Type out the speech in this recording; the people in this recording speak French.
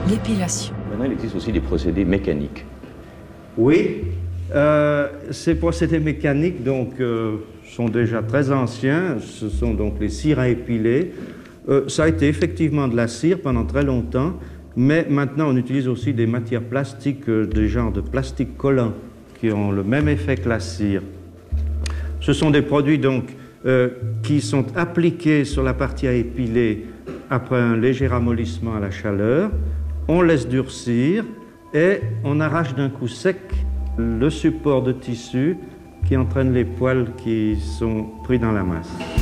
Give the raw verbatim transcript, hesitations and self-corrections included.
l'épilation. Maintenant, il existe aussi des procédés mécaniques. Oui, euh, ces procédés mécaniques donc, euh, sont déjà très anciens. Ce sont donc les cires à épiler. Euh, ça a été effectivement de la cire pendant très longtemps, mais maintenant on utilise aussi des matières plastiques, euh, des genres de plastique collant, qui ont le même effet que la cire. Ce sont des produits donc euh, qui sont appliqués sur la partie à épiler après un léger ramollissement à la chaleur. On laisse durcir et on arrache d'un coup sec le support de tissu qui entraîne les poils qui sont pris dans la masse.